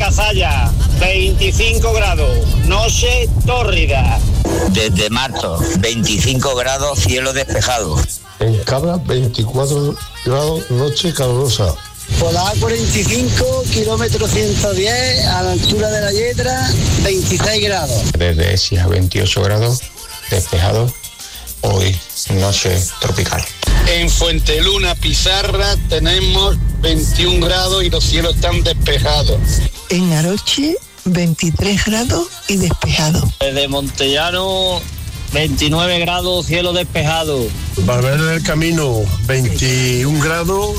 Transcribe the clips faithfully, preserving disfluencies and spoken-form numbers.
Casalla, veinticinco grados, noche tórrida. Desde marzo, veinticinco grados, cielo despejado. En Cabra, veinticuatro grados, noche calurosa. Por la A cuarenta y cinco, kilómetro ciento diez, a la altura de la Yedra, veintiséis grados. Desde Ecija, veintiocho grados, despejado. Hoy, noche tropical. En Fuenteluna, Pizarra, tenemos veintiún grados y los cielos están despejados. En Aroche, veintitrés grados y despejado. Desde Montellano, veintinueve grados, cielo despejado. Valverde del Camino, veintiún grados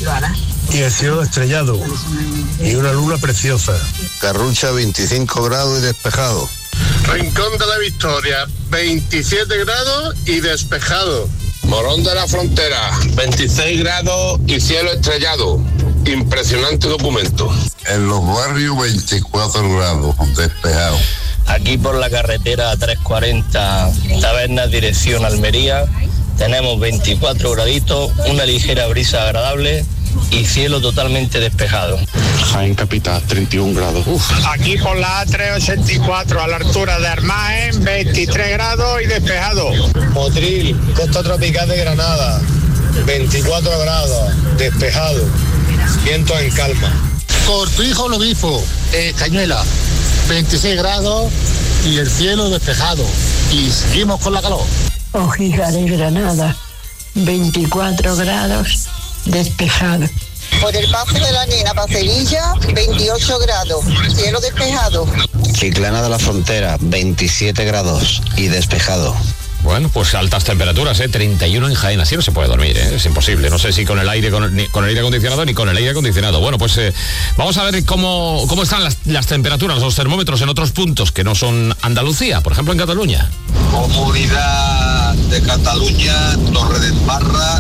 y el cielo estrellado. Y una luna preciosa. Carrucha, veinticinco grados y despejado. Rincón de la Victoria, veintisiete grados y despejado. Morón de la Frontera, veintiséis grados y cielo estrellado. Impresionante documento. En los barrios, veinticuatro grados, despejado. Aquí por la carretera trescientos cuarenta, Tabernas, dirección Almería, tenemos veinticuatro graditos, una ligera brisa agradable y cielo totalmente despejado. Jaén Capital, treinta y un grados. Uf. Aquí por la A trescientos ochenta y cuatro, a la altura de Armaen, veintitrés grados y despejado. Motril, costa tropical de Granada, veinticuatro grados, despejado. Viento en calma. Cortijo Lo Grifo, eh, Cañuela, veintiséis grados y el cielo despejado. Y seguimos con la calor. Ojija de Granada, veinticuatro grados, despejado. Por el paso de la Nena para Sevilla, veintiocho grados, cielo despejado. Chiclana de la Frontera, veintisiete grados y despejado. Bueno, pues altas temperaturas, ¿eh? treinta y uno en Jaén, así no se puede dormir, ¿eh? Es imposible, no sé si con el aire con el, ni con el aire acondicionado ni con el aire acondicionado. Bueno, pues eh, vamos a ver cómo, cómo están las, las temperaturas, los termómetros en otros puntos que no son Andalucía, por ejemplo en Cataluña. Comunidad de Cataluña, Torre de Embarra,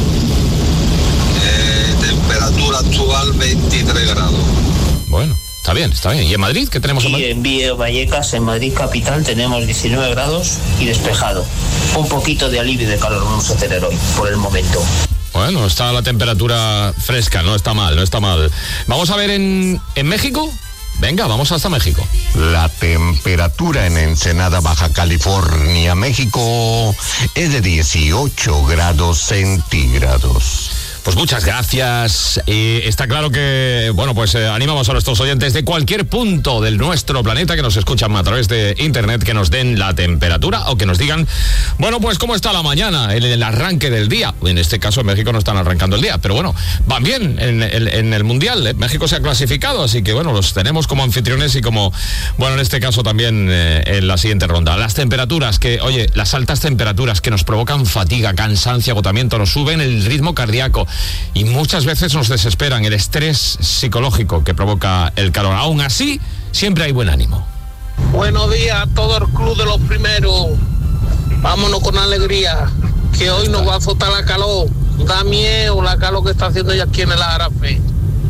eh, temperatura actual veintitrés grados. Bueno, está bien, está bien. ¿Y en Madrid qué tenemos en Madrid? Y en Vío Vallecas, en Madrid capital, tenemos diecinueve grados y despejado. Un poquito de alivio de calor vamos a tener hoy, por el momento. Bueno, está la temperatura fresca, no está mal, no está mal. Vamos a ver en, en México. Venga, vamos hasta México. La temperatura en Ensenada, Baja California, México, es de dieciocho grados centígrados. Pues muchas gracias. Y está claro que, bueno, pues eh, animamos a nuestros oyentes de cualquier punto del nuestro planeta que nos escuchan a través de internet, que nos den la temperatura o que nos digan, bueno, pues cómo está la mañana, el, el arranque del día. En este caso en México no están arrancando el día, pero bueno, van bien en, en, en el Mundial. México se ha clasificado, así que bueno, los tenemos como anfitriones y como, bueno, en este caso también eh, en la siguiente ronda. Las temperaturas que, oye, las altas temperaturas que nos provocan fatiga, cansancio, agotamiento, nos suben el ritmo cardíaco y muchas veces nos desesperan, el estrés psicológico que provoca el calor. Aún así, siempre hay buen ánimo. Buenos días a todo el club de los primeros. Vámonos con alegría, que hoy nos va a azotar la calor. Da miedo la calor que está haciendo ya aquí en el Arafe.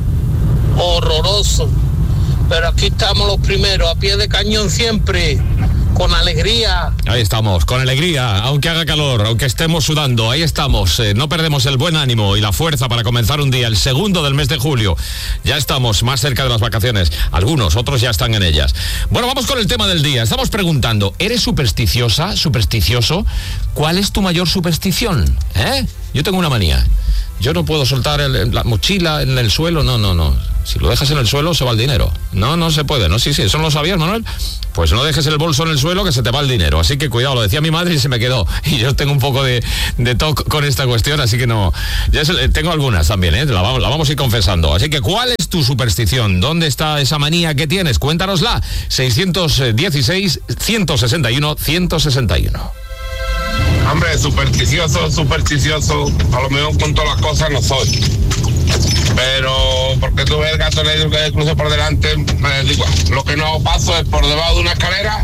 Horroroso. Pero aquí estamos los primeros, a pie de cañón siempre. Con alegría. Ahí estamos, con alegría, aunque haga calor, aunque estemos sudando, ahí estamos, eh, no perdemos el buen ánimo y la fuerza para comenzar un día, el segundo del mes de julio. Ya estamos más cerca de las vacaciones, algunos, otros ya están en ellas. Bueno, vamos con el tema del día. Estamos preguntando, ¿eres supersticiosa, supersticioso? ¿Cuál es tu mayor superstición? ¿Eh? Yo tengo una manía. Yo no puedo soltar el, la mochila en el suelo, no, no, no. Si lo dejas en el suelo se va el dinero. No, no se puede, no, sí, sí, ¿eso no lo sabías, Manuel? Pues no dejes el bolso en el suelo que se te va el dinero. Así que cuidado, lo decía mi madre y se me quedó. Y yo tengo un poco de, de toque con esta cuestión, así que no. Ya se, tengo algunas también, ¿eh? La vamos, la vamos a ir confesando. Así que, ¿cuál es tu superstición? ¿Dónde está esa manía que tienes? Cuéntanosla. seiscientos dieciséis, ciento sesenta y uno, ciento sesenta y uno. Hombre, supersticioso, supersticioso, a lo mejor con todas las cosas no soy. Pero porque tú ves el gato negro que cruza por delante, me digo, lo que no paso es por debajo de una escalera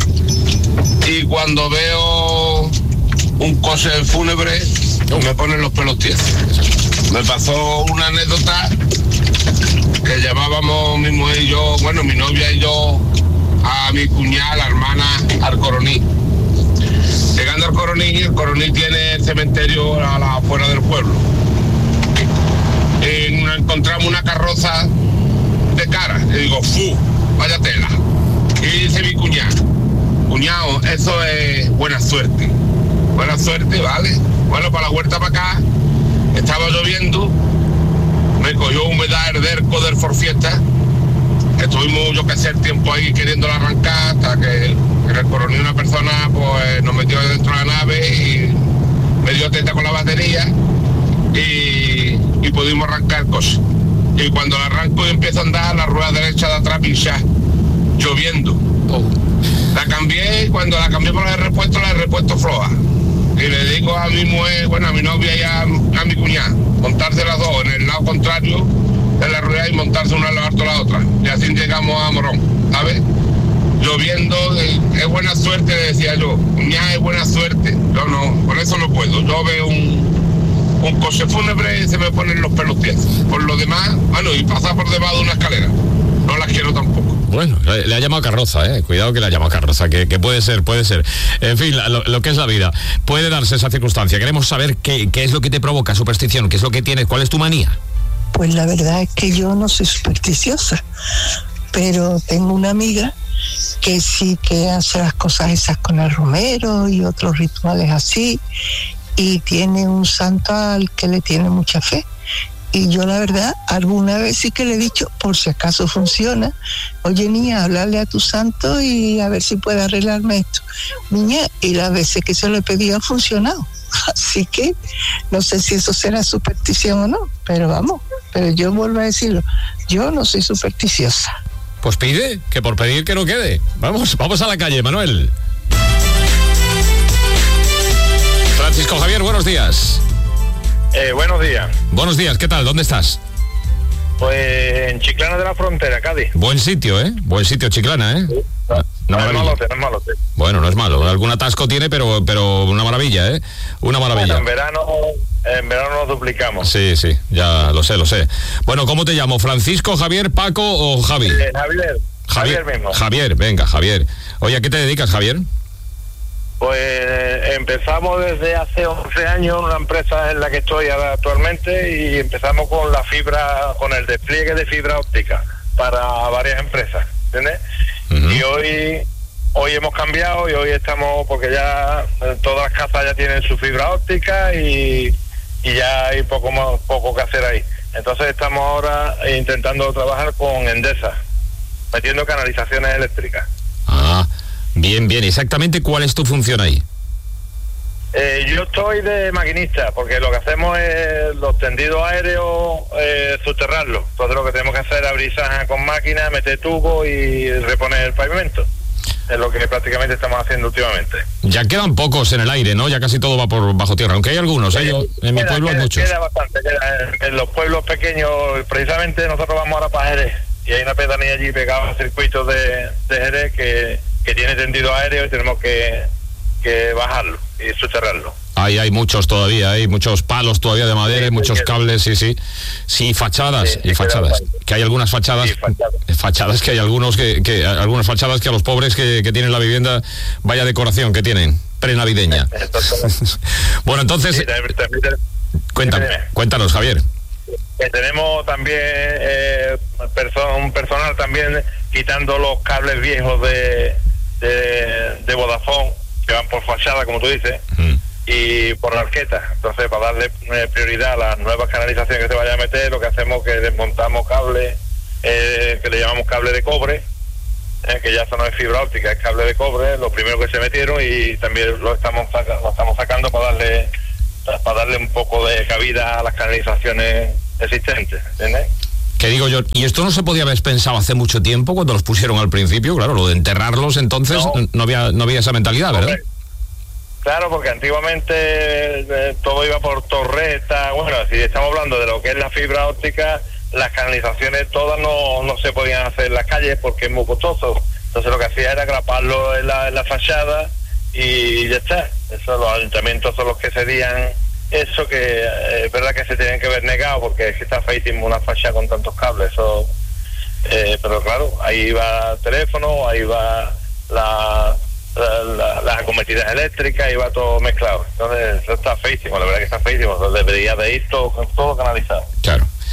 y cuando veo un coche fúnebre me ponen los pelos tiesos. Me pasó una anécdota que llevábamos mi mujer y yo, bueno, mi novia y yo, a mi cuñada, la hermana, al Coroní. Llegando al Coroní, el Coroní tiene el cementerio a la afuera del pueblo. Eh, encontramos una carroza de cara, Y digo, ¡fu! Vaya tela. Y dice mi cuñado, cuñado, eso es buena suerte. Buena suerte, ¿vale? Bueno, para la huerta para acá, estaba lloviendo, me cogió humedad el derco del Forfiesta. Estuvimos, yo qué sé, el tiempo ahí queriéndolo arrancar hasta que en el coronel una persona pues nos metió dentro de la nave y me dio teta con la batería y, y pudimos arrancar cosas. Y cuando la arranco y empiezo a andar, la rueda derecha de atrás pinchada, lloviendo. Oh. La cambié y cuando la cambié por la de repuesto, la de repuesto floja. Y le digo a mi mujer, bueno, a mi novia y a, a mi cuñada, montarse las dos en el lado contrario de la rueda y montarse una al lado de la otra. Y así llegamos a Morón, ¿sabes? Lloviendo, es buena suerte, decía yo. Cuñada, es buena suerte. Yo no, por eso no puedo. Yo veo un, un coche fúnebre y se me ponen los pelos tiesos. Por lo demás, bueno, y pasar por debajo de una escalera. No las quiero tampoco. Bueno, le, le ha llamado carroza, eh. Cuidado que le ha llamado carroza, que, que puede ser, puede ser. En fin, lo, lo que es la vida. Puede darse esa circunstancia. Queremos saber qué, qué es lo que te provoca superstición, qué es lo que tienes, cuál es tu manía. Pues la verdad es que yo no soy supersticiosa, pero tengo una amiga que sí que hace las cosas esas con el romero y otros rituales así, y tiene un santo al que le tiene mucha fe. Y yo la verdad, alguna vez sí que le he dicho, por si acaso funciona, oye niña, háblale a tu santo y a ver si puede arreglarme esto. Niña, y las veces que se lo he pedido ha funcionado. Así que no sé si eso será superstición o no, pero vamos, pero yo vuelvo a decirlo, yo no soy supersticiosa. Pues pide, que por pedir que no quede. Vamos, vamos a la calle, Manuel. Francisco Javier, buenos días. Eh, buenos días. Buenos días, ¿qué tal? ¿Dónde estás? Pues en Chiclana de la Frontera, Cádiz. Buen sitio, ¿eh? Buen sitio, Chiclana, ¿eh? Sí, no, no, no es malote, no es malote. Bueno, no es malo. Algún atasco tiene, pero pero una maravilla, ¿eh? Una maravilla. Bueno, en verano, en verano nos duplicamos. Sí, sí, ya lo sé, lo sé. Bueno, ¿cómo te llamo? ¿Francisco, Javier, Paco o Javi? Eh, Javier. Javier. Javier mismo. Javier, venga, Javier. Oye, ¿a qué te dedicas, Javier? Pues empezamos desde hace once años una empresa en la que estoy ahora actualmente y empezamos con la fibra, con el despliegue de fibra óptica para varias empresas, ¿entiendes? Uh-huh. Y hoy hoy hemos cambiado y hoy estamos, porque ya todas las casas ya tienen su fibra óptica y, y ya hay poco más, poco que hacer ahí. Entonces estamos ahora intentando trabajar con Endesa, metiendo canalizaciones eléctricas. Ah, bien, bien. Exactamente, ¿cuál es tu función ahí? Eh, yo estoy de maquinista, porque lo que hacemos es los tendidos aéreos, eh, subterrarlos. Entonces lo que tenemos que hacer es abrir zanja con máquina, meter tubo y reponer el pavimento. Es lo que prácticamente estamos haciendo últimamente. Ya quedan pocos en el aire, ¿no? Ya casi todo va por bajo tierra, aunque hay algunos, ¿eh? Yo, en mi queda, pueblo queda, hay muchos. Queda bastante, queda en, en los pueblos pequeños, precisamente nosotros vamos ahora para Jerez, y hay una pedanía allí pegada al circuito de, de Jerez que, que tiene tendido aéreo y tenemos que, que bajarlo y subterrarlo. Ahí hay muchos todavía, hay muchos palos todavía de madera, sí, muchos queda. cables, sí, sí. Sí, fachadas, sí, y fachadas. Que hay algunas fachadas, sí, fachadas. fachadas que hay algunos que, que algunas fachadas que a los pobres que, que tienen la vivienda, vaya decoración que tienen, prenavideña. Bueno, entonces, sí, también, también, cuéntame, cuéntanos, Javier. Que tenemos también eh, perso- un personal también quitando los cables viejos de, de, de Vodafone, que van por fachada, como tú dices. Mm. Y por la arqueta. Entonces, para darle eh, prioridad a las nuevas canalizaciones que se vaya a meter, lo que hacemos es que desmontamos cables, eh, que le llamamos cable de cobre, eh, que ya eso no es fibra óptica, es cable de cobre, los primeros que se metieron, y también lo estamos saca, lo estamos sacando para darle para darle un poco de cabida a las canalizaciones existentes, ¿entiendes? ¿Qué digo yo? ¿Y esto no se podía haber pensado hace mucho tiempo cuando los pusieron al principio? Claro, lo de enterrarlos, entonces no, no había no había esa mentalidad, ¿verdad? Okay. Claro, porque antiguamente eh, todo iba por torreta. Bueno, si estamos hablando de lo que es la fibra óptica, las canalizaciones todas no, no se podían hacer en las calles porque es muy costoso. Entonces lo que hacía era graparlo en la, en la fachada y ya está. Eso, los ayuntamientos son los que cedían eso, que eh, es verdad que se tienen que ver negado porque es que está feísimo una fachada con tantos cables. Eso, eh, pero claro, ahí va el teléfono, ahí va la... La, la, las acometidas eléctricas y va todo mezclado. Entonces eso está feísimo, la verdad que está feísimo. Entonces debería de ir todo, todo canalizado. Claro.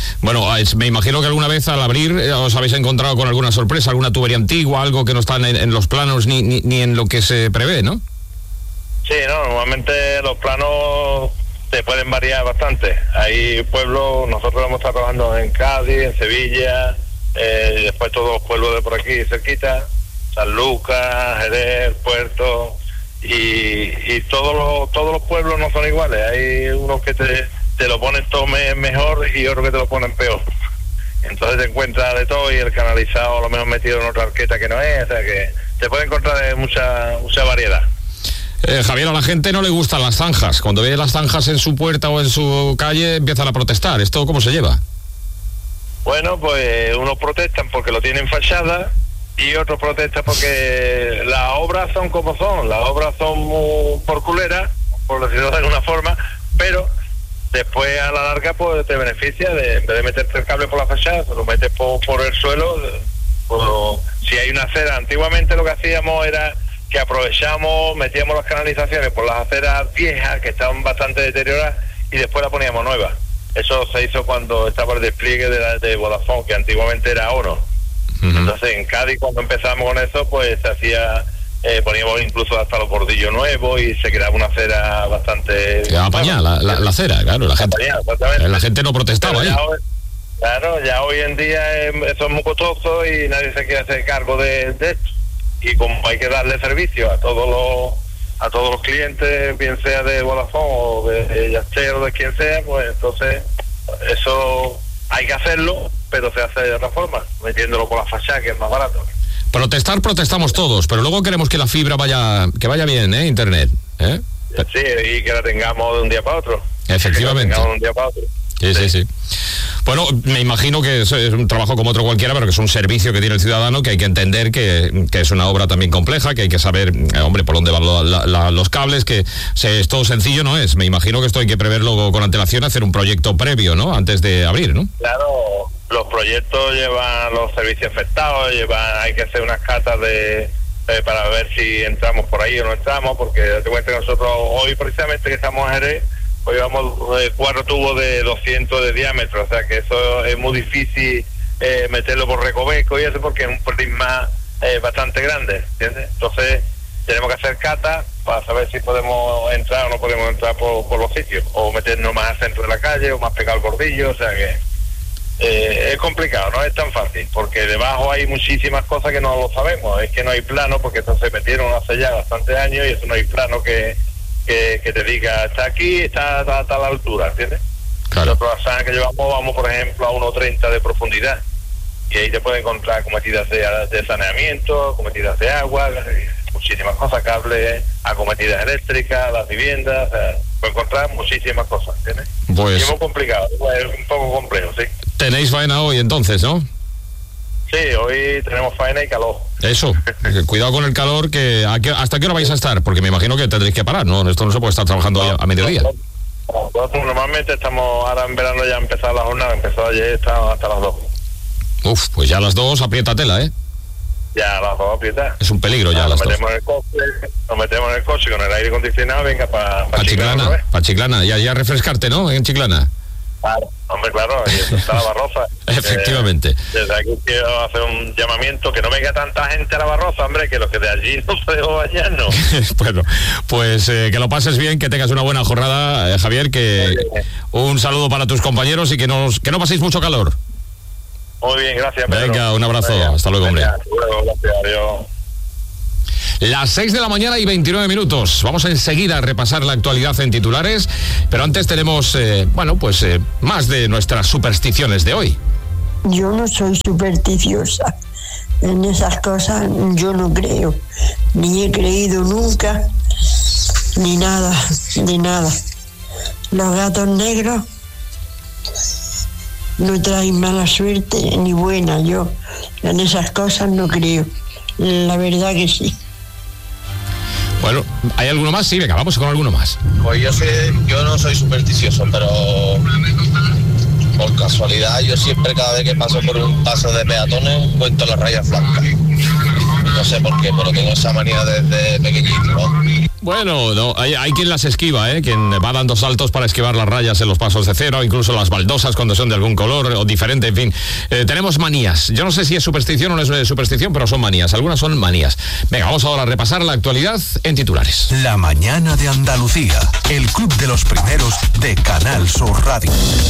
Bueno, es, me imagino que alguna vez al abrir eh, os habéis encontrado con alguna sorpresa, alguna tubería antigua, algo que no está en, en los planos ni, ni, ni en lo que se prevé, ¿no? Sí, no, normalmente los planos te pueden variar bastante. Hay pueblos, nosotros hemos estado trabajando en Cádiz, en Sevilla, eh, y después todos los pueblos de por aquí cerquita, San Lucas, Jerez, Puerto, y, y todos los todos los pueblos no son iguales. Hay unos que te, te lo ponen todo me, mejor y otros que te lo ponen peor. Entonces te encuentras de todo y el canalizado a lo mejor metido en otra arqueta que no es, o sea que te puedes encontrar de mucha, mucha variedad. Eh, Javier, a la gente no le gustan las zanjas. Cuando ve las zanjas en su puerta o en su calle empiezan a protestar. ¿Esto cómo se lleva? Bueno, pues unos protestan porque lo tienen fachada y otros protestan porque las obras son como son. Las obras son muy por culera, por decirlo de alguna forma, pero después a la larga pues te beneficia de, en vez de meterte el cable por la fachada, te lo metes por, por el suelo. Por, si hay una acera, antiguamente lo que hacíamos era que aprovechamos, metíamos las canalizaciones por las aceras viejas que estaban bastante deterioradas y después las poníamos nuevas. Eso se hizo cuando estaba el despliegue de, la, de Vodafone, que antiguamente era Ono. Uh-huh. Entonces en Cádiz cuando empezamos con eso pues se hacía, eh, poníamos incluso hasta los bordillos nuevos y se creaba una acera bastante... Se apañada la, la, la acera, claro, la gente, apañada, la gente no protestaba ahí. Hoy, claro, ya hoy en día eh, eso es muy costoso y nadie se quiere hacer cargo de, de esto. Y como hay que darle servicio a todos los a todos los clientes, bien sea de Vodafone o de Yastel o de quien sea, pues entonces eso hay que hacerlo, pero se hace de otra forma, metiéndolo por la fachada, que es más barato. Protestar, protestamos todos, pero luego queremos que la fibra vaya que vaya bien, ¿eh? Internet, ¿eh? Sí, y que la tengamos de un día para otro. Efectivamente. Que la tengamos de un día para otro. Sí, sí, sí. Bueno, me imagino que es, es un trabajo como otro cualquiera, pero que es un servicio que tiene el ciudadano, que hay que entender que, que es una obra también compleja, que hay que saber, eh, hombre, por dónde van lo, la, la, los cables, que se, es todo sencillo, no es. Me imagino que esto hay que preverlo con antelación, hacer un proyecto previo, ¿no? Antes de abrir, ¿no? Claro, los proyectos llevan los servicios afectados, llevan, hay que hacer unas catas de... Eh, para ver si entramos por ahí o no entramos, porque te cuento que nosotros hoy precisamente que estamos en Jerez, pues llevamos eh, cuatro tubos de doscientos de diámetro, o sea que eso es muy difícil eh, meterlo por recoveco y eso porque es un prisma eh, bastante grande, ¿entiendes? Entonces tenemos que hacer cata para saber si podemos entrar o no podemos entrar por, por los sitios, o meternos más al centro de la calle o más pegado al bordillo, o sea que eh, es complicado, no es tan fácil, porque debajo hay muchísimas cosas que no lo sabemos, es que no hay plano, porque esto se metieron hace ya bastantes años y eso no hay plano que Que, que te diga, está aquí, está a tal altura, ¿entiendes? Claro. Nosotros las zanjas que llevamos vamos, por ejemplo, a uno treinta de profundidad y ahí te puedes encontrar acometidas de, de saneamiento, acometidas de agua, muchísimas cosas, cables, acometidas eléctricas, las viviendas, o sea, puedes encontrar muchísimas cosas, ¿entiendes? Pues... Y es muy complicado, es un poco complejo, sí. Tenéis faena hoy entonces, ¿no? Sí, hoy tenemos faena y calor. Eso, cuidado con el calor, que ¿a qué, ¿hasta qué hora vais a estar? Porque me imagino que tendréis que parar, ¿no? Esto no se puede estar trabajando no, a, a mediodía. No, no, no, normalmente estamos, ahora en verano ya ha empezado la jornada, empezó ayer, está hasta las dos. Uf, pues ya a las dos aprieta tela, ¿eh? Ya a las dos aprieta. Es un peligro ya a las nos dos. Metemos en el coche, nos metemos en el coche con el aire acondicionado, venga para pa pa Chiclana. Chiclana, para Chiclana, ya, ya refrescarte, ¿no? En Chiclana. Claro, hombre, claro, y eso está la Barroza. Efectivamente. Eh, desde aquí quiero hacer un llamamiento, que no venga tanta gente a la Barroza, hombre, que los que de allí no podemos bañarnos. Bueno, pues eh, que lo pases bien, que tengas una buena jornada, eh, Javier, que un saludo para tus compañeros y que, nos, que no paséis mucho calor. Muy bien, gracias, Pedro. Venga, un abrazo, venga, hasta luego, hombre. Venga, hasta luego, gracias, adiós. Las seis de la mañana y veintinueve minutos. Vamos enseguida a repasar la actualidad en titulares, pero antes tenemos, eh, bueno, pues eh, más de nuestras supersticiones de hoy. Yo no soy supersticiosa. En esas cosas yo no creo. Ni he creído nunca, ni nada, ni nada. Los gatos negros no traen mala suerte ni buena. Yo en esas cosas no creo. La verdad que sí. Bueno, ¿hay alguno más? Sí, venga, vamos con alguno más. Pues yo sé, yo no soy supersticioso, pero por casualidad yo siempre, cada vez que paso por un paso de peatones, cuento las rayas blancas. No sé por qué, pero tengo esa manía desde pequeñito, ¿no? Bueno, no, hay, hay quien las esquiva, ¿eh? Quien va dando saltos para esquivar las rayas en los pasos de cero, incluso las baldosas cuando son de algún color o diferente, en fin. Eh, tenemos manías. Yo no sé si es superstición o no es superstición, pero son manías. Algunas son manías. Venga, vamos ahora a repasar la actualidad en titulares. La mañana de Andalucía, el club de los primeros de Canal Sur Radio.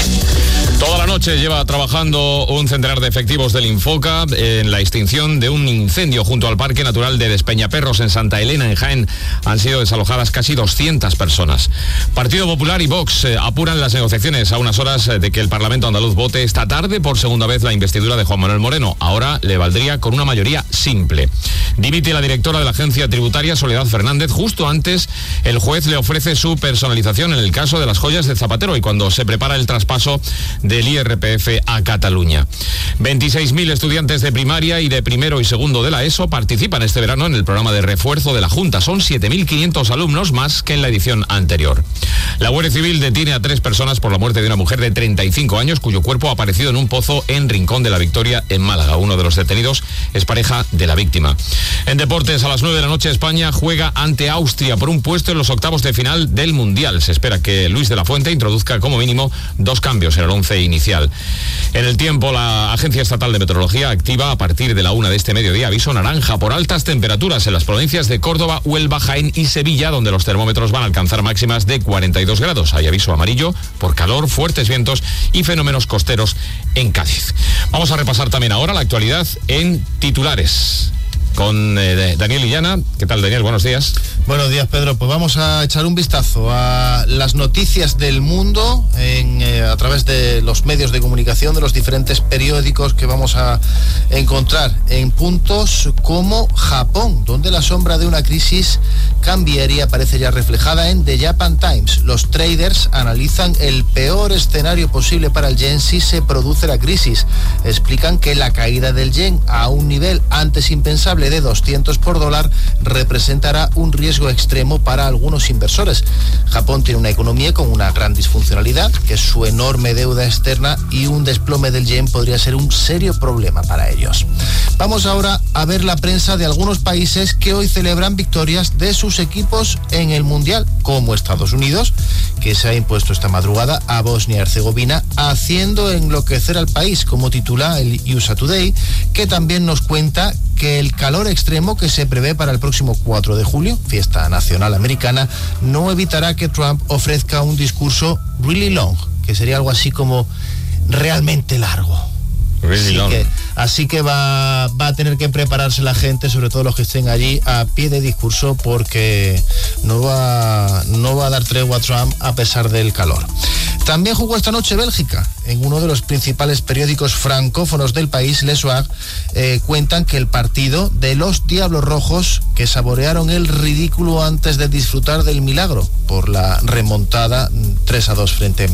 Toda la noche lleva trabajando un centenar de efectivos del Infoca en la extinción de un incendio junto al Parque Natural de Despeñaperros en Santa Elena, en Jaén. Han sido desalojadas casi doscientas personas. Partido Popular y Vox eh, apuran las negociaciones a unas horas de que el Parlamento andaluz vote esta tarde por segunda vez la investidura de Juan Manuel Moreno. Ahora le valdría con una mayoría simple. Dimite la directora de la agencia tributaria, Soledad Fernández. Justo antes, el juez le ofrece su personalización en el caso de las joyas de Zapatero y cuando se prepara el traspaso del I R P F a Cataluña. veintiséis mil estudiantes de primaria y de primero y segundo de la ESO participan este verano en el programa de refuerzo de la Junta. Son siete mil quinientos alumnos más que en la edición anterior. La Guardia Civil detiene a tres personas por la muerte de una mujer de treinta y cinco años cuyo cuerpo ha aparecido en un pozo en Rincón de la Victoria, en Málaga. Uno de los detenidos es pareja de la víctima. En deportes, a las nueve de la noche, España juega ante Austria por un puesto en los octavos de final del Mundial. Se espera que Luis de la Fuente introduzca como mínimo dos cambios en el once inicial. En el tiempo, la Agencia Estatal de Meteorología activa a partir de la una de este mediodía aviso naranja por altas temperaturas en las provincias de Córdoba, Huelva, Jaén y Sevilla, donde los termómetros van a alcanzar máximas de cuarenta y dos grados. Hay aviso amarillo por calor, fuertes vientos y fenómenos costeros en Cádiz. Vamos a repasar también ahora la actualidad en titulares con eh, Daniel Illana. ¿Qué tal, Daniel? Buenos días. Buenos días, Pedro. Pues vamos a echar un vistazo a las noticias del mundo en, eh, a través de los medios de comunicación, de los diferentes periódicos que vamos a encontrar en puntos como Japón, donde la sombra de una crisis cambiaria aparece ya reflejada en The Japan Times. Los traders analizan el peor escenario posible para el yen si se produce la crisis. Explican que la caída del yen a un nivel antes impensable de doscientos por dólar representará un riesgo extremo para algunos inversores. Japón tiene una economía con una gran disfuncionalidad, que es su enorme deuda externa, y un desplome del yen podría ser un serio problema para ellos. Vamos ahora a ver la prensa de algunos países que hoy celebran victorias de sus equipos en el Mundial, como Estados Unidos, que se ha impuesto esta madrugada a Bosnia y Herzegovina, haciendo enloquecer al país, como titula el U S A Today, que también nos cuenta que el calor extremo que se prevé para el próximo cuatro de julio, fiesta nacional americana, no evitará que Trump ofrezca un discurso really long, que sería algo así como realmente largo. Really así, long. que, así que va, va a tener que prepararse la gente, sobre todo los que estén allí, a pie de discurso, porque no va, no va a dar tregua a Trump a pesar del calor. También jugó esta noche Bélgica. En uno de los principales periódicos francófonos del país, Le Soir, eh, cuentan que el partido de los Diablos Rojos, que saborearon el ridículo antes de disfrutar del milagro por la remontada tres a dos frente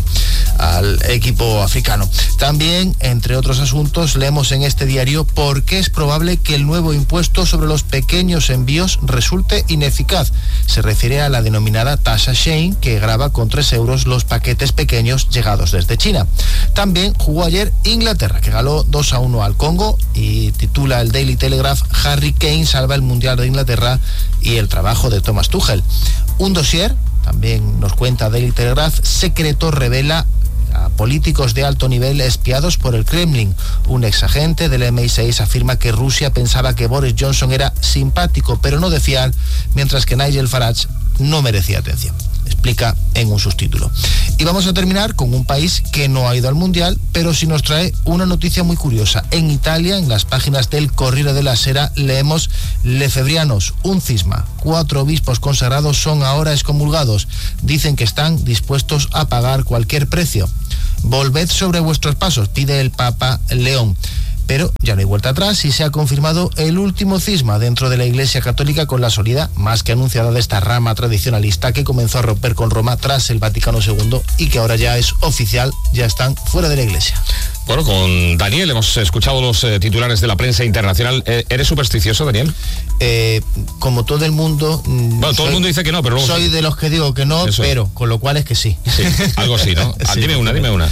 al equipo africano. También, entre otros asuntos, leemos en este diario por qué es probable que el nuevo impuesto sobre los pequeños envíos resulte ineficaz. Se refiere a la denominada tasa Shein, que grava con tres euros los paquetes pequeños llegados desde China. También jugó ayer Inglaterra, que ganó dos a uno al Congo, y titula el Daily Telegraph: Harry Kane salva el Mundial de Inglaterra y el trabajo de Thomas Tuchel. Un dossier, también nos cuenta Daily Telegraph, secreto revela a políticos de alto nivel espiados por el Kremlin. Un exagente del M I seis afirma que Rusia pensaba que Boris Johnson era simpático pero no de fiar, mientras que Nigel Farage no merecía atención. Explica en un subtítulo. Y vamos a terminar con un país que no ha ido al Mundial, pero sí nos trae una noticia muy curiosa. En Italia, en las páginas del Corriere della Sera, leemos: lefebrianos, un cisma. Cuatro obispos consagrados son ahora excomulgados. Dicen que están dispuestos a pagar cualquier precio. Volved sobre vuestros pasos, pide el Papa León. Pero ya no hay vuelta atrás y se ha confirmado el último cisma dentro de la Iglesia Católica, con la salida más que anunciada de esta rama tradicionalista que comenzó a romper con Roma tras el Vaticano segundo y que ahora ya es oficial, ya están fuera de la Iglesia. Bueno, con Daniel hemos escuchado los eh, titulares de la prensa internacional. Eh, ¿Eres supersticioso, Daniel? Eh, como todo el mundo... Bueno, todo soy, el mundo dice que no, pero luego... Soy de los que digo que no, Eso. pero con lo cual es que sí. Sí, algo así, ¿no? Ah, sí, dime una, dime una.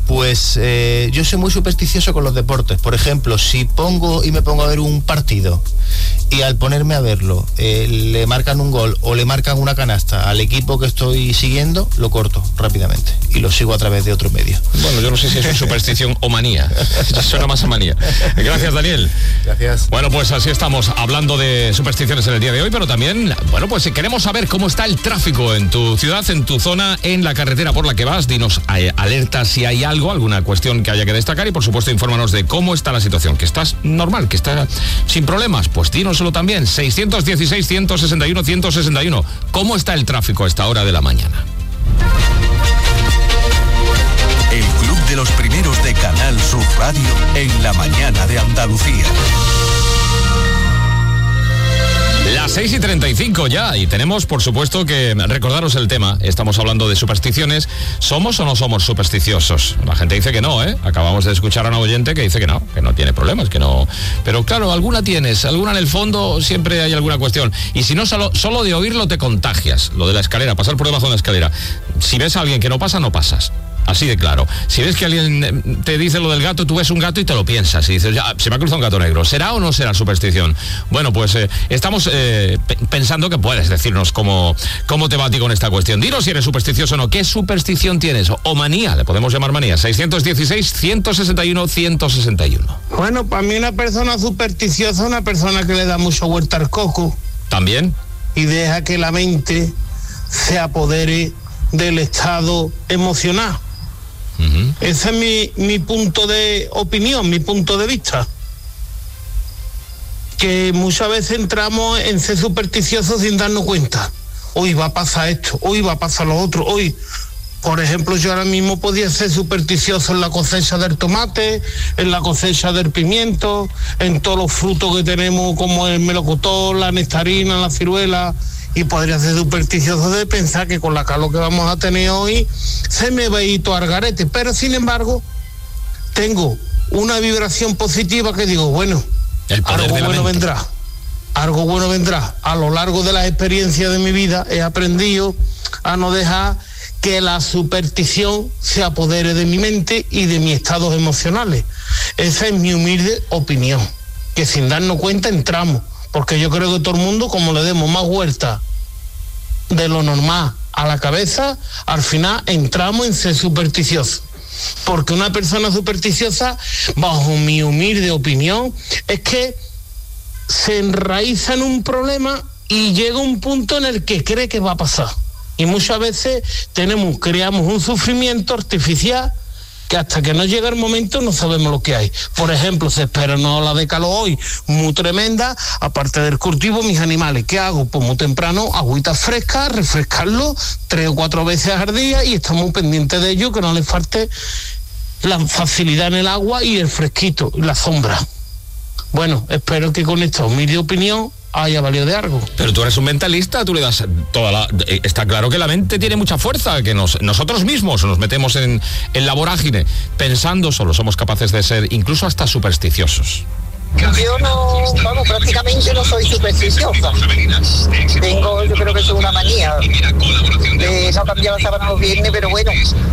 Pues eh, yo soy muy supersticioso con los deportes. Por ejemplo, si pongo y me pongo a ver un partido y al ponerme a verlo eh, le marcan un gol o le marcan una canasta al equipo que estoy siguiendo, lo corto rápidamente y lo sigo a través de otro medio. Bueno, yo no sé si es superstición o manía. Suena más a manía. Gracias, Daniel. Gracias. Bueno, pues así estamos hablando de supersticiones en el día de hoy, pero también, bueno, pues queremos saber cómo está el tráfico en tu ciudad, en tu zona, en la carretera por la que vas. Dinos eh, alerta si hay algo, alguna cuestión que haya que destacar y, por supuesto, infórmanos de cómo está la situación. Que estás normal, que está sin problemas, pues dínoselo también. seiscientos dieciséis, ciento sesenta y uno, ciento sesenta y uno. ¿Cómo está el tráfico a esta hora de la mañana? El Club de los Primeros de Canal Sur Radio en la mañana de Andalucía. Las seis y treinta y cinco ya, y tenemos, por supuesto, que recordaros el tema. Estamos hablando de supersticiones. ¿Somos o no somos supersticiosos? La gente dice que no, ¿eh? Acabamos de escuchar a una oyente que dice que no, que no tiene problemas, que no... Pero claro, alguna tienes, alguna en el fondo, siempre hay alguna cuestión. Y si no, solo, solo de oírlo te contagias. Lo de la escalera, pasar por debajo de la escalera. Si ves a alguien que no pasa, no pasas. Así de claro. Si ves que alguien te dice lo del gato, tú ves un gato y te lo piensas y dices, ya, se me ha cruzado un gato negro. ¿Será o no será superstición? Bueno, pues eh, estamos eh, p- pensando que puedes decirnos cómo, cómo te va a ti con esta cuestión. Dinos si eres supersticioso o no. ¿Qué superstición tienes? O, o manía, le podemos llamar manía. seiscientos dieciséis, ciento sesenta y uno, ciento sesenta y uno. Bueno, para mí una persona supersticiosa es una persona que le da mucha vuelta al coco. ¿También? Y deja que la mente se apodere del estado emocional. Uh-huh. Ese es mi, mi punto de opinión, mi punto de vista. Que muchas veces entramos en ser supersticiosos sin darnos cuenta. Hoy va a pasar esto, hoy va a pasar lo otro, hoy... Por ejemplo, yo ahora mismo podía ser supersticioso en la cosecha del tomate, en la cosecha del pimiento, en todos los frutos que tenemos como el melocotón, la nectarina, la ciruela, y podría ser supersticioso de pensar que con la calor que vamos a tener hoy se me va a ir todo al garete. Pero sin embargo, tengo una vibración positiva que digo, bueno, algo bueno vendrá, algo bueno vendrá. A lo largo de las experiencias de mi vida he aprendido a no dejar que la superstición se apodere de mi mente y de mis estados emocionales. Esa es mi humilde opinión, que sin darnos cuenta entramos, porque yo creo que todo el mundo, como le demos más vuelta de lo normal a la cabeza, al final entramos en ser supersticiosos. Porque una persona supersticiosa, bajo mi humilde opinión, es que se enraiza en un problema y llega un punto en el que cree que va a pasar. Y muchas veces tenemos, creamos un sufrimiento artificial que hasta que no llega el momento no sabemos lo que hay. Por ejemplo, se espera una ola de calor hoy muy tremenda, aparte del cultivo, mis animales, ¿qué hago? Pues muy temprano, agüita fresca, refrescarlo tres o cuatro veces al día y estamos pendientes de ello, que no les falte la facilidad en el agua y el fresquito, y la sombra. Bueno, espero que con esta humilde opinión haya valido de algo. Pero tú eres un mentalista, tú le das toda la... Está claro que la mente tiene mucha fuerza, que nos, nosotros mismos nos metemos en, en la vorágine, pensando solo somos capaces de ser incluso hasta supersticiosos. Yo no, vamos, prácticamente no soy supersticiosa. Tengo, yo creo que es una manía de no cambiar la sábana los viernes, pero bueno,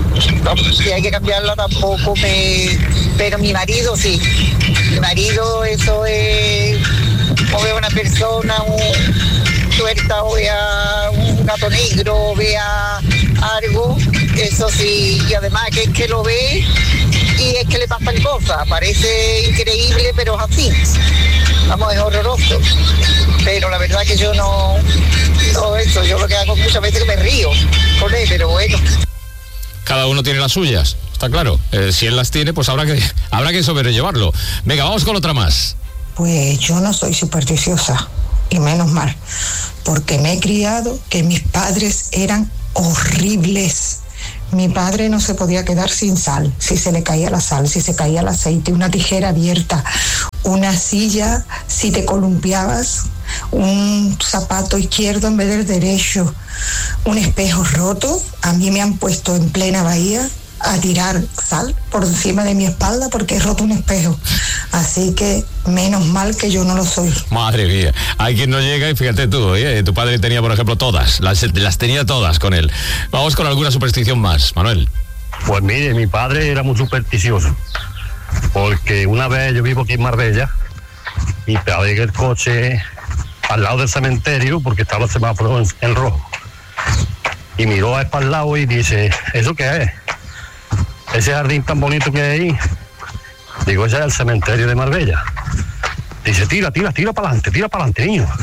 si hay que cambiarla tampoco me... Pero mi marido sí. Mi marido, eso es... O vea una persona un, tuerta, o vea un gato negro, o vea algo, eso sí, y además que es que lo ve y es que le pasan cosas, parece increíble, pero es así. Vamos, es horroroso. Pero la verdad que yo no, no eso, yo lo que hago muchas veces es que me río con él, pero bueno. Cada uno tiene las suyas, está claro. Eh, si él las tiene, pues habrá que, habrá que sobrellevarlo. Venga, vamos con otra más. Pues yo no soy supersticiosa, y menos mal, porque me he criado que mis padres eran horribles. Mi padre no se podía quedar sin sal, si se le caía la sal, si se caía el aceite, una tijera abierta, una silla, si te columpiabas, un zapato izquierdo en vez del derecho, un espejo roto. A mí me han puesto en plena bahía a tirar sal por encima de mi espalda porque he roto un espejo. Así que menos mal que yo no lo soy. Madre mía, hay quien no llega y fíjate tú, ¿eh? Tu padre tenía, por ejemplo, todas, las, las tenía todas con él. Vamos con alguna superstición más, Manuel. Pues mire, mi padre era muy supersticioso, porque una vez yo vivo aquí en Marbella y paré el coche al lado del cementerio porque estaba el semáforo en, en rojo. Y miró a para el lado y dice, ¿eso qué es? Ese jardín tan bonito que hay ahí. Digo, ese es el cementerio de Marbella. Dice, tira, tira, tira para adelante, tira para adelante, niño.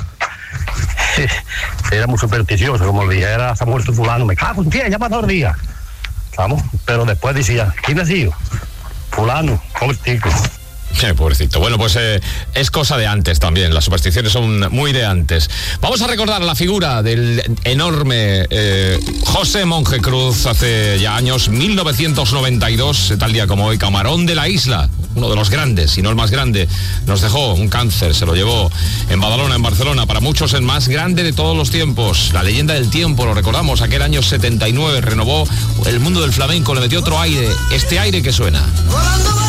Era muy supersticioso, como le dijera, se ha muerto fulano, me cago en pie, ya para dos días. ¿Vamos? Pero después decía, ¿quién ha sido? Fulano, pobretico. Qué pobrecito. Bueno, pues eh, es cosa de antes también, las supersticiones son muy de antes. Vamos a recordar la figura del enorme eh, José Monje Cruz, hace ya años, mil novecientos noventa y dos, tal día como hoy, camarón de la isla, uno de los grandes, si no el más grande, nos dejó un cáncer, se lo llevó en Badalona, en Barcelona, para muchos el más grande de todos los tiempos, la leyenda del tiempo, lo recordamos, aquel año setenta y nueve, renovó el mundo del flamenco, le metió otro aire, este aire que suena.